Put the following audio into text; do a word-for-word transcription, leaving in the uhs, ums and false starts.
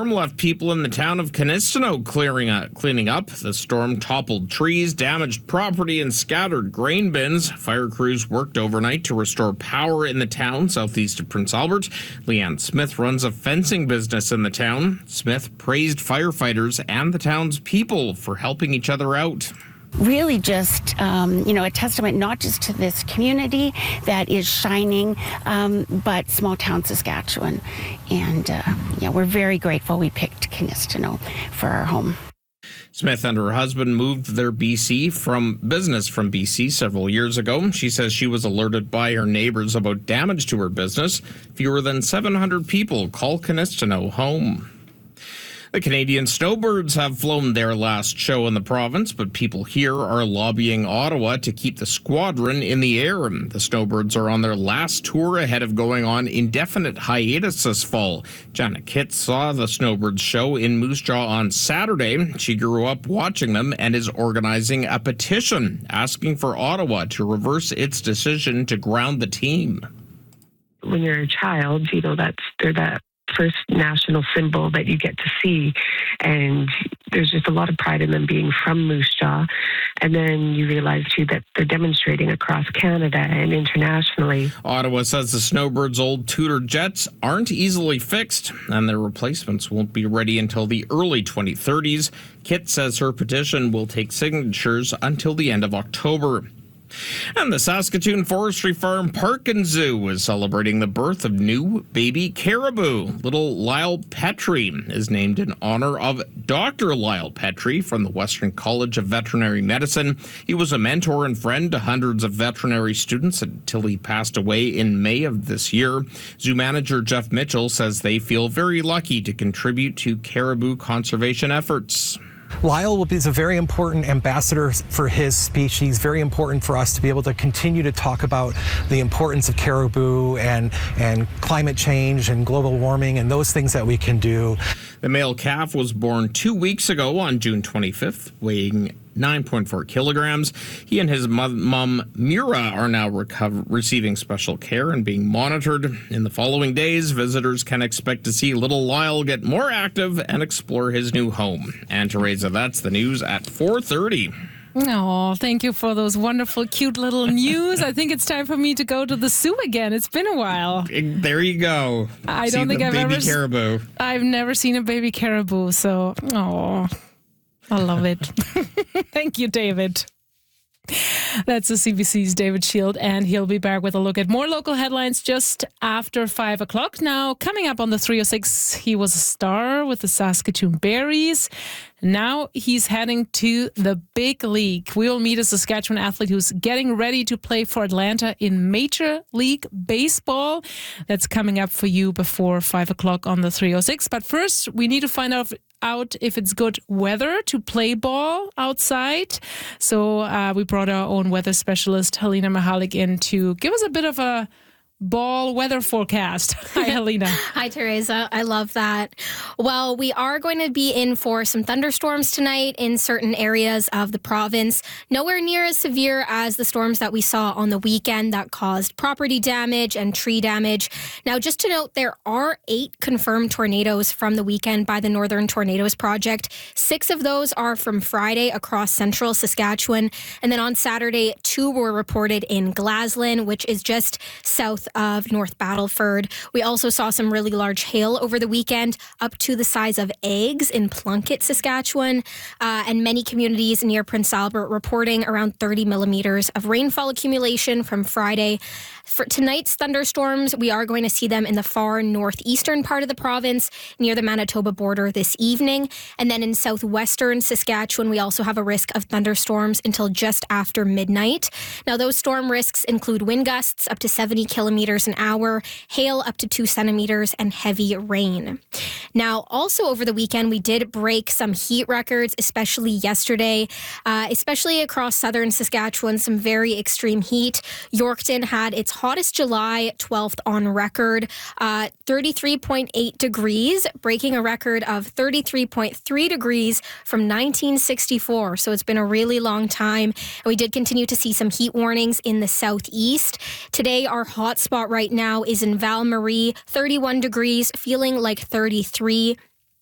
storm left people in the town of Canistino clearing up, cleaning up. The storm toppled trees, damaged property, and scattered grain bins. Fire crews worked overnight to restore power in the town southeast of Prince Albert. Leanne Smith runs a fencing business in the town. Smith praised firefighters and the town's people for helping each other out. Really just, um, you know, a testament not just to this community that is shining, um, but small town Saskatchewan. And, uh, yeah, we're very grateful we picked Canistino for our home. Smith and her husband moved their B C from business from B C several years ago. She says she was alerted by her neighbors about damage to her business. Fewer than seven hundred people call Canistino home. The Canadian Snowbirds have flown their last show in the province, but people here are lobbying Ottawa to keep the squadron in the air. The Snowbirds are on their last tour ahead of going on indefinite hiatus this fall. Janet Kitts saw the Snowbirds show in Moose Jaw on Saturday. She grew up watching them and is organizing a petition asking for Ottawa to reverse its decision to ground the team. When you're a child, you know, that's they're that first national symbol that you get to see, and there's just a lot of pride in them being from Moose Jaw. And then you realize too that they're demonstrating across Canada and internationally. Ottawa says the Snowbirds' old Tudor jets aren't easily fixed, and their replacements won't be ready until the early twenty thirties. Kit says her petition will take signatures until the end of October. And the Saskatoon Forestry Farm Park and Zoo is celebrating the birth of new baby caribou. Little Lyle Petrie is named in honor of Doctor Lyle Petrie from the Western College of Veterinary Medicine. He was a mentor and friend to hundreds of veterinary students until he passed away in May of this year. Zoo manager Jeff Mitchell says they feel very lucky to contribute to caribou conservation efforts. Lyle is a very important ambassador for his species, very important for us to be able to continue to talk about the importance of caribou and, and climate change and global warming and those things that we can do. The male calf was born two weeks ago on June twenty-fifth, weighing nine point four kilograms. He and his mom, Mira, are now recover- receiving special care and being monitored. In the following days, visitors can expect to see little Lyle get more active and explore his new home. And Teresa, that's the news at four thirty. Oh, thank you for those wonderful, cute little news. I think it's time for me to go to the zoo again. It's been a while. There you go. I see don't think I've baby ever caribou. I've never seen a baby caribou, so oh, I love it. Thank you, David. That's the C B C's David Shield, and he'll be back with a look at more local headlines just after five o'clock. Now, coming up on the three oh six, he was a star with the Saskatoon Berries. Now he's heading to the big league. We will meet a Saskatchewan athlete who's getting ready to play for Atlanta in Major League Baseball. That's coming up for you before five o'clock on the three oh six. But first, we need to find out out if it's good weather to play ball outside. So uh, we brought our own weather specialist, Helena Mahalik, in to give us a bit of a ball weather forecast. Hi, Helena. Hi, Teresa. I love that. Well, we are going to be in for some thunderstorms tonight in certain areas of the province. Nowhere near as severe as the storms that we saw on the weekend that caused property damage and tree damage. Now, just to note, there are eight confirmed tornadoes from the weekend by the Northern Tornadoes Project. Six of those are from Friday across central Saskatchewan. And then on Saturday, two were reported in Glaslyn, which is just south of North Battleford. We also saw some really large hail over the weekend, up to the size of eggs in Plunkett, Saskatchewan, uh, and many communities near Prince Albert reporting around thirty millimeters of rainfall accumulation from Friday. For tonight's thunderstorms, we are going to see them in the far northeastern part of the province near the Manitoba border this evening. And then in southwestern Saskatchewan, we also have a risk of thunderstorms until just after midnight. Now, those storm risks include wind gusts up to seventy kilometers an hour, hail up to two centimeters, and heavy rain. Now, also over the weekend, we did break some heat records, especially yesterday, uh, especially across southern Saskatchewan, some very extreme heat. Yorkton had its hottest July, twelfth on record, uh, thirty-three point eight degrees, breaking a record of thirty-three point three degrees from nineteen sixty-four. So it's been a really long time. And we did continue to see some heat warnings in the southeast. Today, our hot spot right now is in Val Marie, thirty-one degrees, feeling like thirty-three.